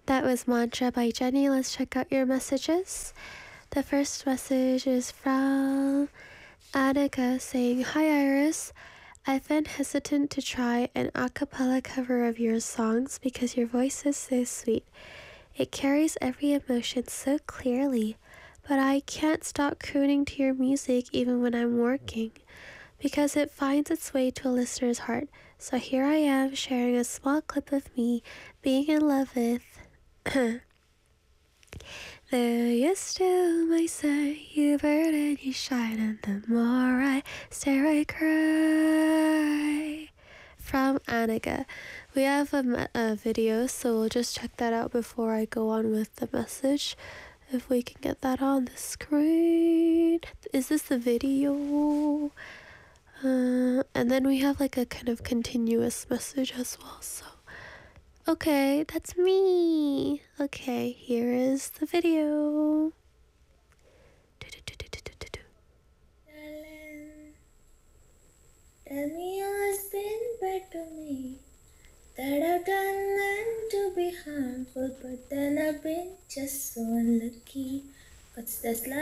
That was Mantra by Jenny. Let's check out your messages. The first message is from Annika saying, "Hi Iris, I've been hesitant to try an a cappella cover of your songs because your voice is so sweet. It carries every emotion so clearly, but I can't stop crooning to your music even when I'm working, because it finds its way to a listener's heart. So here I am sharing a small clip of me being in love with Though you're still my sun, you burn and you shine, and the more I stare, I cry." From Annika. We have a video, so we'll just check that out before I go on with the message. If we can get that on the screen. Is this the video? And then we have like a kind of continuous message as well, so. Okay, that's me. Okay, here is the video. Tell me what's been bad to me, that I've done nothing to be harmful, but then I've been just so unlucky. What's this